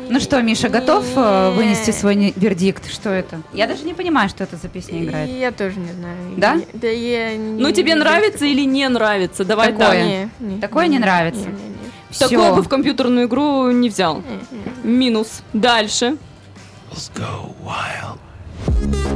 Ну что, Миша, готов вынести свой вердикт? Что это? Я даже не понимаю, что это за песня играет. Я тоже не знаю. Да? Да, Ну, тебе нравится или не нравится? Давай Такое. так. Такое не нравится. Всё. Такое бы в компьютерную игру не взял. Минус. Дальше. Let's go wild.